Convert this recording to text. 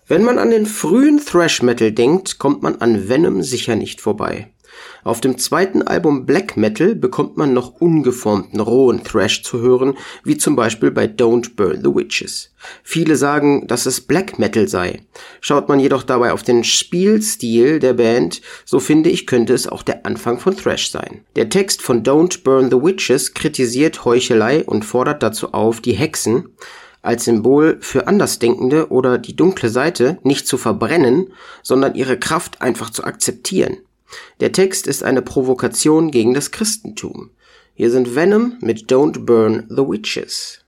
Wenn man an den frühen Thrash Metal denkt, kommt man an Venom sicher nicht vorbei. Auf dem zweiten Album Black Metal bekommt man noch ungeformten, rohen Thrash zu hören, wie zum Beispiel bei Don't Burn the Witches. Viele sagen, dass es Black Metal sei. Schaut man jedoch dabei auf den Spielstil der Band, so finde ich, könnte es auch der Anfang von Thrash sein. Der Text von Don't Burn the Witches kritisiert Heuchelei und fordert dazu auf, die Hexen als Symbol für Andersdenkende oder die dunkle Seite nicht zu verbrennen, sondern ihre Kraft einfach zu akzeptieren. Der Text ist eine Provokation gegen das Christentum. Hier sind Venom mit Don't Burn the Witches.